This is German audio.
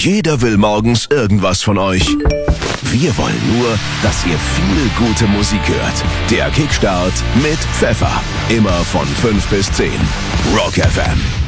Jeder will morgens irgendwas von euch. Wir wollen nur, dass ihr viel gute Musik hört. Der Kickstart mit Pfeffer. Immer von 5 bis 10. Rock FM.